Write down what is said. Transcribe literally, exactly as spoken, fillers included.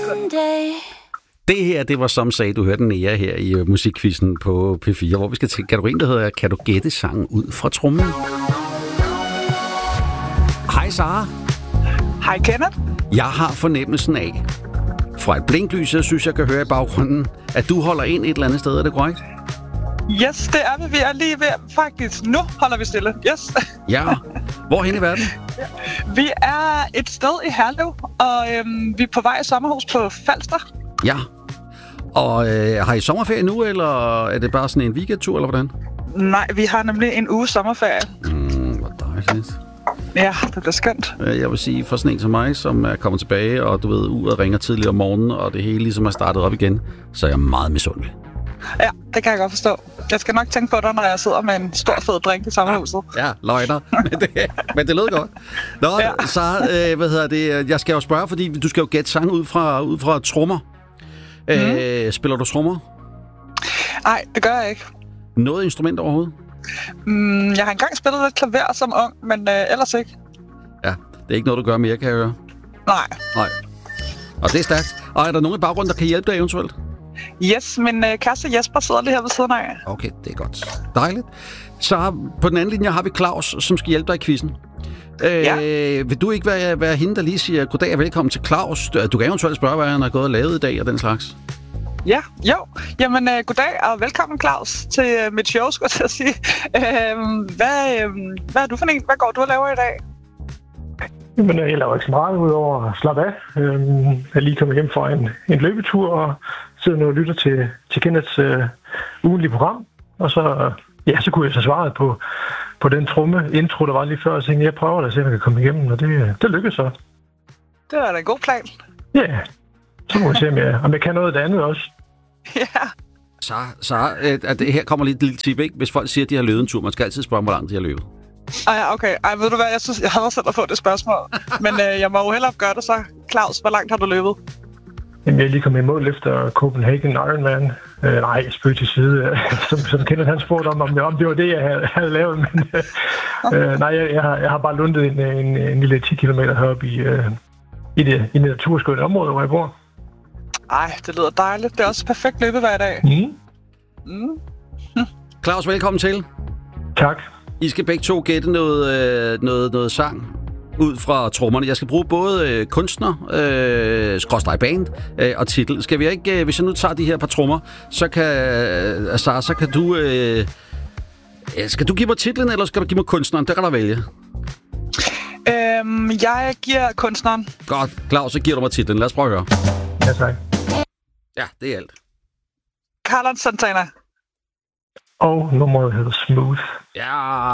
Det her, det var som sagde, du hørte Nea her i uh, musikquizzen på P fire, hvor vi skal til kategorien, der hedder Kan du gætte sangen ud fra trommen? Hej Sara. Hej Kenneth. Jeg har fornemmelsen af, fra et blinklys, jeg synes, jeg kan høre i baggrunden, at du holder ind et eller andet sted, er det korrekt? Yes, det er vi. Vi er lige ved, faktisk. Nu holder vi stille. Yes. Ja. Hvorhen i verden? Vi er et sted i Herlev, og øhm, vi er på vej i sommerhus på Falster. Ja. Og øh, har I sommerferie nu, eller er det bare sådan en weekendtur, eller hvordan? Nej, vi har nemlig en uge sommerferie. Mm, hvor dejligt. Ja, det bliver skønt. Jeg vil sige, for sådan en som mig, som er kommet tilbage, og du ved, uret ringer tidligt om morgenen, og det hele ligesom er startet op igen, så er jeg meget misundelig. Ja, det kan jeg godt forstå. Jeg skal nok tænke på dig, når jeg sidder med en stor fed drink i sommerhuset. Ja, løgner. Men det, men det lød godt. Nå, ja. Så øh, hvad hedder det? Jeg skal jo spørge, fordi du skal jo gætte sang ud fra, ud fra trommer. Mm. Øh, spiller du trommer? Nej, det gør jeg ikke. Noget instrument overhovedet? Mm, jeg har engang spillet lidt klaver som ung, men øh, ellers ikke. Ja, det er ikke noget, du gør mere, kan jeg høre? Nej. Nej. Og det er stærkt. Og er der nogen i baggrunden, der kan hjælpe dig eventuelt? Yes, min øh, kæreste Jesper sidder lige her ved siden af. Okay, det er godt. Dejligt. Så på den anden linje har vi Claus, som skal hjælpe dig i quizzen. Øh, ja. Vil du ikke være, være hende, der lige siger goddag og velkommen til Claus? Du kan eventuelt spørge, hvad han har gået og lavet i dag og den slags. Ja, jo. Jamen, øh, goddag og velkommen, Claus, til øh, mit show, skulle jeg til at sige. Øh, hvad, øh, hvad er du for en? Hvad går du og laver i dag? Jamen, jeg laver ikke så meget udover at slappe af. Øh, jeg er lige kommet hjem fra en, en løbetur og sidder nu og lytter til, til Kenneths øh, ugenlige program. Og så, ja, så kunne jeg så svare på, på den tromme intro, der var lige før. Og tænkte, jeg prøver at se, om jeg kan komme igennem, og det, det lykkedes så. Det var da en god plan. Ja, yeah. Så må vi se, om jeg, om jeg kan noget af det andet også. Ja. Så, så at det her kommer lige et lille tip, ikke? Hvis folk siger, at de har løbet en tur, man skal altid spørge, hvor langt de har løbet. Ej, okay. Ej, ved du hvad? Jeg synes, jeg havde selv at få det spørgsmål. Men øh, jeg må jo hellere gøre det så. Claus, hvor langt har du løbet? Jamen, jeg er lige kommet i mål efter Copenhagen Ironman. Øh, nej, spøg til side. som, som Kenneth han spurgte om, om det, om det var det, jeg havde, havde lavet. Men øh, nej, jeg, jeg, har, jeg har bare lundet en, en, en lille ti kilometer heroppe i, øh, i det, i det naturskønne område, hvor jeg bor. Ej, det lyder dejligt. Det er også perfekt løbe hver dag. Mm. Mm. Claus, velkommen til. Tak. I skal begge to gætte noget, øh, noget, noget sang ud fra trommerne. Jeg skal bruge både øh, kunstner, øh, skråstreg band øh, og titel. Skal vi ikke, øh, hvis jeg nu tager de her par trommer, så kan, øh, Sara, så kan du... Øh, skal du give mig titlen, eller skal du give mig kunstneren? Det kan du vælge. Øhm, jeg giver kunstneren. Godt. Claus, så giver du mig titlen. Lad os prøve at høre. Ja, tak. Ja, det er alt. Carlos Santana. Og nummeret hedder Smooth. Ja.